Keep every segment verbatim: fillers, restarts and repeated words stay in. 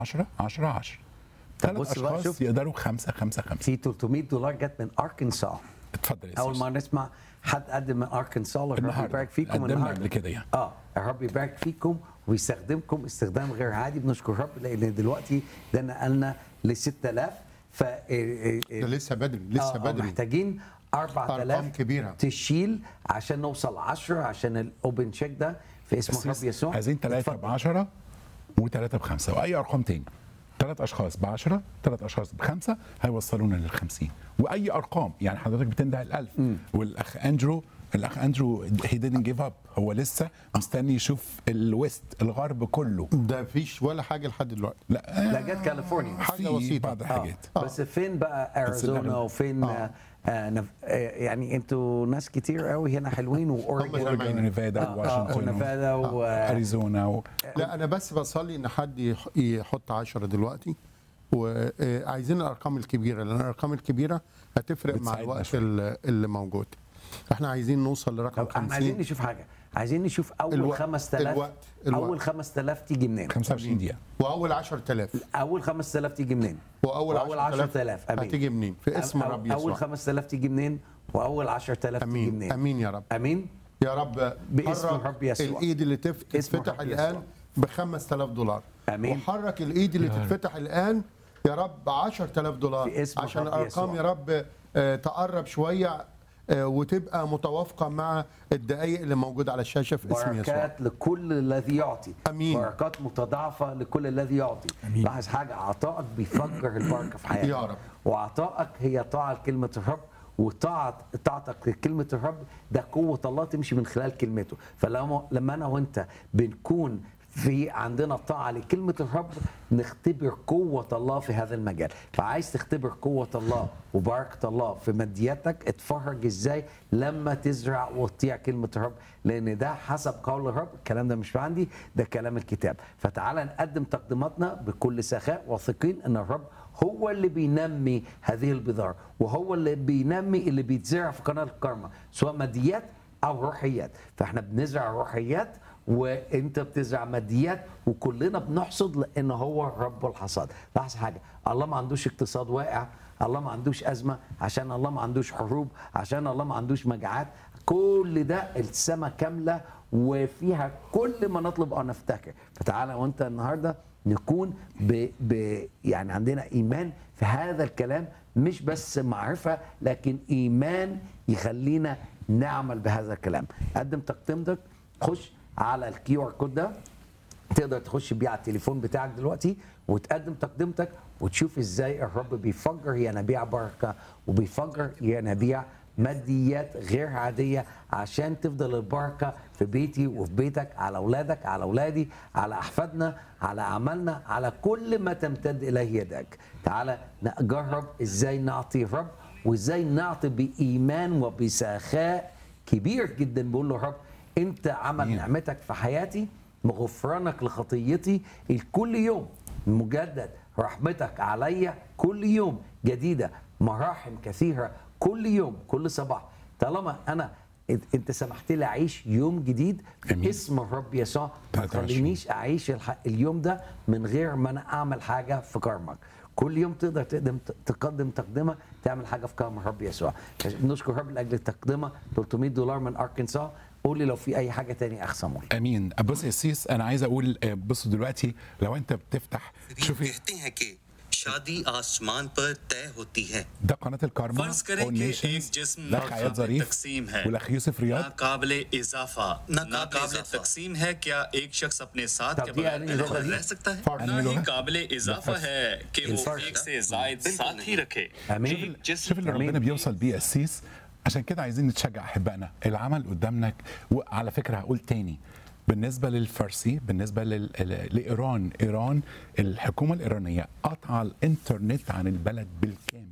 عشرة عشرة عشرة. ثلاث بص بقى، اشخاص شوف. يقدروا خمسة خمسة خمسة. في ثلاثمية دولار جت من اركنسا. اتفضل يا اول سيدي. ما نسمع حد قدم من اركنسا، الرب النهاردة. يبارك فيكم قدمنا النهارده قبل كده يعني. اه الرب يبارك فيكم ويستخدمكم استخدام غير عادي. بنشكر الرب لان دلوقتي ده نقلنا ل ستة آلاف. ف ده لسه بدري لسه آه، بدري. محتاجين أربعة آلاف أرقام كبيرة. تشيل عشان نوصل عشرة، عشان الاوبن تشيك ده في اسم بس الرب يسوع. عايزين ثلاثة اتفضل. ب عشرة وثلاثة بخمسة وأي أرقام تاني. ثلاث أشخاص ب عشرة، ثلاث أشخاص بخمسة هيوصلونا لل خمسين، وأي أرقام يعني حضرتك بتنده ال ألف. والأخ أندرو الأخ أندرو he didn't give up، هو لسه مستني يشوف الويست الغرب كله. ده فيش ولا حاجه لحد دلوقتي. لا لا، جت كاليفورنيا. حاجة في بسيطة. بعض الحاجات. آه. بس فين بقى اريزونا الأغلب. وفين آه. آه. آه نف... آه يعني انتوا ناس كتير قوي هنا حلوين، هم واوريجون زمايلنا. ونيفادا آه، وواشنطن ونيفادا و- واريزونا و... لا انا بس بصلي ان حد يح- يحط عشرة دلوقتي، وعايزين الارقام الكبيره لان الارقام الكبيره هتفرق مع بتساعدنا الوقت شوية. اللي اللي موجود. احنا عايزين نوصل لرقم طب احنا عايزين خمسين. نشوف حاجه، عايزين نشوف اول الوقت- خمسة آلاف. الوقت- الوقت. اول خمسة آلاف تيجي منين؟ خمسة وعشرين دقيقة. واول عشرة آلاف اول خمسة آلاف تيجي منين؟ واول واول عشرة عشرة آلاف. امين. هتيجي منين في اسم أو- الرب اول يسوع. خمسة آلاف تيجي منين؟ واول عشرة آلاف تيجي امين منين؟ امين يا رب. امين. يا رب باسم حرك الرب يسوع. الايد اللي تف- اسم تتفتح الرب الان يسوع. ب خمسة آلاف دولار. امين. وحرك الايد اللي تتفتح الان يا رب ب عشرة آلاف دولار في اسم عشان الرب الارقام يسوع. يا رب آه، تقرب شويه آه، وتبقى متوافقه مع الدقائق اللي موجوده على الشاشه في اسم يسوع. بركات لكل الذي يعطي. أمين. بركات متضاعفه لكل الذي يعطي. أمين. لاحظ حاجه، عطائك بيفجر البركه في حياتك. يا رب. وعطائك هي طاعه لكلمه الرب، وطاعه طاعتك لكلمه الرب ده قوه الله تمشي من خلال كلمته. فلما لما انا وانت بنكون في عندنا طاعه لكلمه الرب نختبر قوه الله في هذا المجال. فعايز تختبر قوه الله وبركه الله في مادياتك، اتفرج ازاي لما تزرع وتطيع كلمه الرب، لان ده حسب قول الرب. الكلام ده مش عندي، ده كلام الكتاب. فتعالى نقدم تقديماتنا بكل سخاء، واثقين ان الرب هو اللي بينمي هذه البذار، وهو اللي بينمي اللي بيتزرع في قناه الكارما، سواء ماديات او روحيات. فاحنا بنزرع روحيات وانت بتزرع ماديات، وكلنا بنحصد لان هو رب الحصاد. لاحظ حاجه، الله ما عندوش اقتصاد واقع، الله ما عندوش ازمه، عشان الله ما عندوش حروب، عشان الله ما عندوش مجاعات. كل ده السماء كامله وفيها كل ما نطلب او نفتكر. فتعالى وانت النهارده نكون ب... ب... يعني عندنا ايمان في هذا الكلام، مش بس معرفه لكن ايمان يخلينا نعمل بهذا الكلام. قدم تقديمتك، خش على الكيو ار كود ده، تقدر تخش بيه على التليفون بتاعك دلوقتي وتقدم تقدمتك وتشوف ازاي الرب بيفجر ينابيع بركه وبيفجر ينابيع ماديات غير عاديه، عشان تفضل البركه في بيتي وفي بيتك، على اولادك، على اولادي، على احفادنا، على اعمالنا، على كل ما تمتد اليه يدك. تعالى نجرب ازاي نعطي الرب، وازاي نعطي بايمان وبسخاء كبير جدا. بقول له الرب انت عمل مين. نعمتك في حياتي، مغفرانك لخطيتي الكل يوم مجدد، رحمتك عليا كل يوم جديده، مراحم كثيره كل يوم كل صباح. طالما انا انت سمحت لي اعيش يوم جديد أمين. باسم الرب يسوع، ما تخلينيش اعيش الح- اليوم ده من غير ما انا اعمل حاجه في كرمك. كل يوم تقدر تقدم تقدم تقدمه تعمل حاجه في كرم الرب يسوع. نشكر الرب لاجل التقدمه ثلاثمية دولار من اركنسا. قول لي لو في اي حاجه تاني اخ صامويل. امين. بص يا سيس، انا عايز اقول آه، بصوا دلوقتي لو انت بتفتح شوفي कहते हैं कि शादी आसमान पर तय होती है। ده قناه الكارما फर्ज करें All कि Nations. एक जिस्म الاخ عياد ظريف तकसीम है, والاخ يوسف رياض. नाकाबिले इजाफा नाकाबिले तकसीम है। क्या एक शख्स अपने साथ طب के دي बगैर يعني बिल्कुल لغة دي؟ रह सकता है? فرق. ना ही لغة؟ काबिले इजाफा بالفرق. है कि वो بالفرق. एक से जायद साथी रखे। امين. एक जिस्म شوف اللي ربنا بيوصل بيه قسيس. عشان كده عايزين نتشجع احبائنا، العمل قدامنا. وعلى فكره هقول تاني، بالنسبه للفارسي، بالنسبه لل... لايران، ايران الحكومه الايرانيه قطع الانترنت عن البلد بالكامل.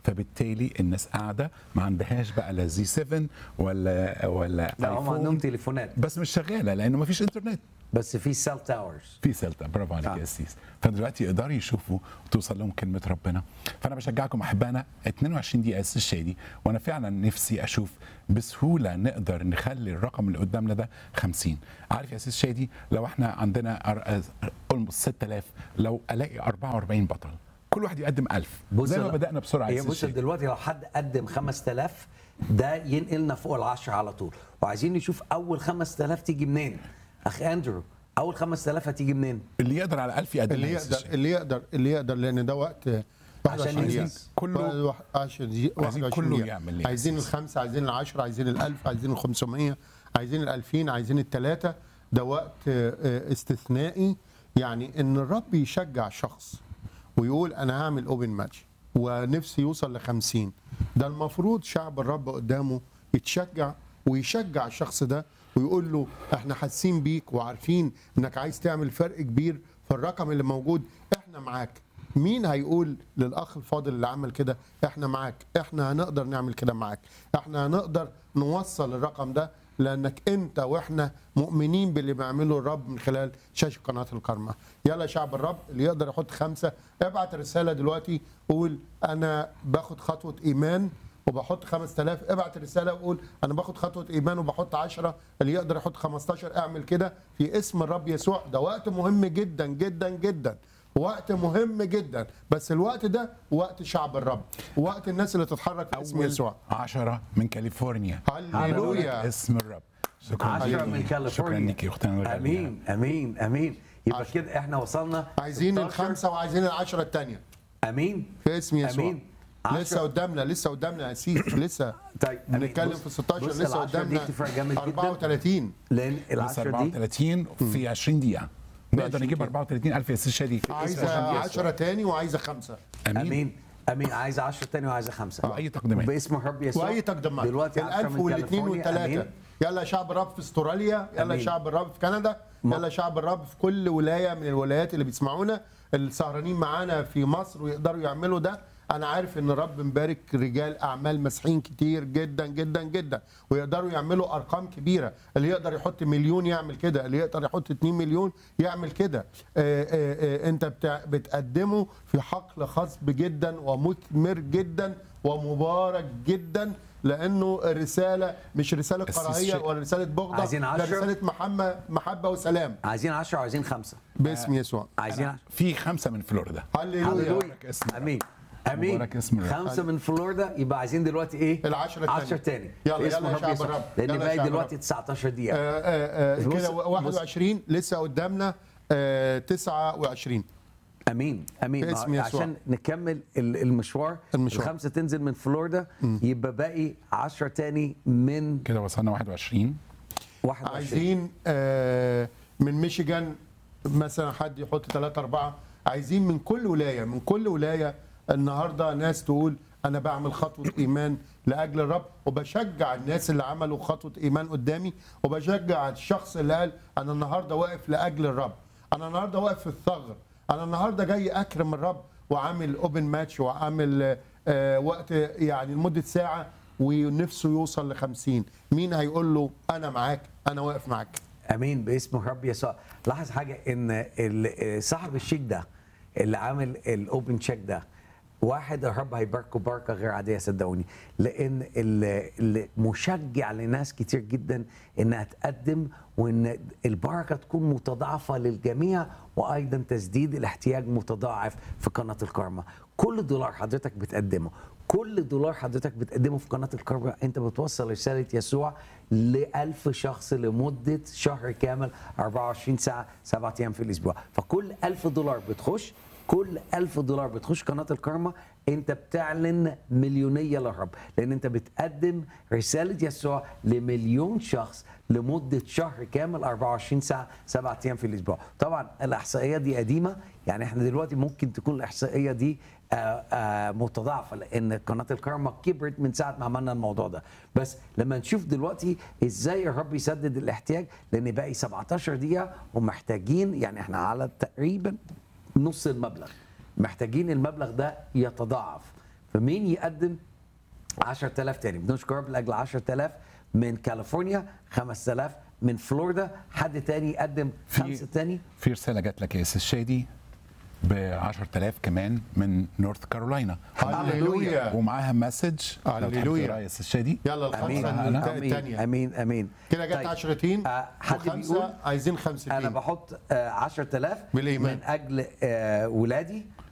فبالتالي الناس قاعده ما عندهاش بقى لا زي سبعة ولا ولا لا هم عندهم تليفونات بس مش شغاله لانه ما فيش انترنت. بس في سيل تاورز. في سلطه، برافو عليك آه. يا أسيس. فدلوقتي يقدروا يشوفوا وتوصل لهم كلمه ربنا. فانا بشجعكم احبائنا اتنين وعشرين دقيقه أسيس شادي، وانا فعلا نفسي اشوف بسهوله نقدر نخلي الرقم اللي قدامنا ده خمسين. عارف يا أسيس شادي، لو احنا عندنا اولموست ستة آلاف، لو الاقي أربعة وأربعين بطل كل واحد يقدم ألف زي ما بدانا بسرعه. هي بص دلوقتي لو حد قدم خمسة آلاف ده ينقلنا فوق العشرة على طول، وعايزين نشوف اول خمسة آلاف تيجي منين. اخ اندرو، اول خمسة آلاف هتيجي منين؟ اللي يقدر على ألف يقدم. اللي يقدر اللي يقدر اللي يقدر لان ده وقت عشان ينجز كله عشان عايزين كله يعمل. عايزين الخمسه، عايزين العشرة، عايزين الألف، عايزين الخمسمية، عايزين الألفين، عايزين الثلاثة. ده وقت استثنائي، يعني ان الرب يشجع شخص ويقول انا هعمل اوبن ماتش ونفسي يوصل لخمسين. ده المفروض شعب الرب قدامه يتشجع ويشجع الشخص ده ويقول له احنا حاسين بيك وعارفين انك عايز تعمل فرق كبير في الرقم اللي موجود، احنا معاك. مين هيقول للاخ الفاضل اللي عمل كده احنا معاك، احنا هنقدر نعمل كده معاك، احنا هنقدر نوصل الرقم ده لانك انت واحنا مؤمنين باللي بيعمله الرب من خلال شاشه قناه الكرمه. يلا شعب الرب اللي يقدر يحط خمسه ابعت رساله دلوقتي قول انا باخد خطوه ايمان وبحط خمسة آلاف. ابعت رساله وقول انا باخد خطوه ايمان وبحط عشرة. اللي يقدر يحط خمستاشر اعمل كده في اسم الرب يسوع. ده وقت مهم جدا جدا جدا، وقت مهم جدا، بس الوقت ده وقت شعب الرب، وقت الناس اللي تتحرك في اسم يسوع. عشرة من كاليفورنيا. هللويا اسم الرب. شكرا عشرة من كاليفورنيا. شكرا لك يا اختنا. امين امين امين. يبقى كده احنا وصلنا عايزين ستاشر. الخمسه وعايزين العشرة الثانيه امين في اسم يسوع. امين. لسه قدامنا لسه قدامنا يا سيدي لسه طيب بنتكلم في ستاشر، لسه قدامنا أربعة وثلاثين. لان لسه العشرة دي أربعة وثلاثين في عشرين دقيقه نقدر نجيب أربعة وثلاثين ألف يا سيدي شادي. عايزه عشرة تاني وعايزه خمسه. امين امين. عايزه عشرة تاني وعايزه خمسه. واي تقديمات باسم الرب يسوع. واي تقديمات دلوقتي الألف والاثنين والثلاثه. يلا يا شعب الرب في استراليا، يلا أمين. يا شعب الرب في كندا، يلا شعب الرب في كل ولايه من الولايات اللي بيسمعونا، السهرانين معانا في مصر ويقدروا يعملوا ده. انا عارف ان الرب مبارك رجال اعمال مسيحيين كتير جدا جدا جدا ويقدروا يعملوا ارقام كبيره. اللي يقدر يحط مليون يعمل كده، اللي يقدر يحط اتنين مليون يعمل كده. آآ آآ انت بتاع بتقدمه في حقل خصب جدا ومثمر جدا ومبارك جدا، لانه الرساله مش رساله كراهيه ولا رساله بغضه، عايزين ده رساله محبه محبه وسلام. عايزين عشرة وعايزين خمسه باسم يسوع. عايزين عشرة. في خمسه من فلوريدا. هللويا. امين امين. مبارك اسم الرب. خمسه من فلوريدا. يبقى عايزين دلوقتي ايه؟ العشرة التانية. عشرة تاني. يلا باسم يلا يا الرب شعب يسوع. الرب. لان يلا يا باقي شعب دلوقتي الرب. تسعتاشر دقيقه. آه، آه، آه، بص- كده واحد وعشرين لسه قدامنا آه، تسعة وعشرين. امين امين. باسم يسوع. عشان نكمل ال- المشوار المشوار. الخمسه تنزل من فلوريدا يبقى باقي عشرة تاني من كده وصلنا واحد وعشرين. واحد وعشرين. عايزين آه، من ميشيغان مثلا حد يحط ثلاثة أربعة. عايزين من كل ولاية من كل ولاية النهاردة ناس تقول أنا بعمل خطوة إيمان لأجل الرب، وبشجع الناس اللي عملوا خطوة إيمان قدامي، وبشجع الشخص اللي قال أنا النهاردة واقف لأجل الرب، أنا النهاردة واقف في الثغر، أنا النهاردة جاي أكرم الرب وعامل أوبن ماتش وعامل آه، وقت يعني لمدة ساعة ونفسه يوصل لخمسين. مين هيقول له أنا معاك، أنا واقف معاك؟ امين باسم الرب يسوع. لاحظ حاجه ان ال- صاحب الشيك ده اللي عامل الاوبن تشيك ده واحد الرب هيباركه بركه غير عاديه صدقوني، لان ال- اللي مشجع لناس كتير جدا انها تقدم وان البركه تكون متضاعفه للجميع، وايضا تسديد الاحتياج متضاعف في قناه الكرمه. كل دولار حضرتك بتقدمه كل دولار حضرتك بتقدمه في قناه الكرمه انت بتوصل رساله يسوع لألف شخص لمده شهر كامل أربعة وعشرين ساعه سبعة ايام في الاسبوع. فكل ألف دولار بتخش كل ألف دولار بتخش قناه الكرمه انت بتعلن مليونيه للرب، لان انت بتقدم رساله يسوع لمليون شخص لمده شهر كامل أربعة وعشرين ساعه سبعة ايام في الاسبوع. طبعا الاحصائيه دي قديمه، يعني احنا دلوقتي ممكن تكون الاحصائيه دي آآ آآ متضاعفه، لان قناه الكرمه كبرت من ساعه ما عملنا الموضوع ده. بس لما نشوف دلوقتي ازاي الرب يسدد الاحتياج، لان باقي سبعتاشر دقيقه ومحتاجين، يعني احنا على تقريبا نص المبلغ، محتاجين المبلغ ده يتضاعف. فمين يقدم عشرة آلاف تاني؟ بنشكر رب لاجل عشرة آلاف من كاليفورنيا، خمسة آلاف من فلوريدا. حد تاني يقدم خمسه تاني؟ في رساله جات لك يا استاذ شادي ب عشرة آلاف كمان من نورث كارولاينا، هللويا. ومعاها مسج. هللويا. يا استاذ شادي. يلا امين الخمسه أنا- الثانيه امين امين امين. كده جت طيب، عشرتين آه، حد بيقول وخمسه عايزين خمستين انا بحط آه، عشرة آلاف بالإيمان. من اجل آه، ولادي،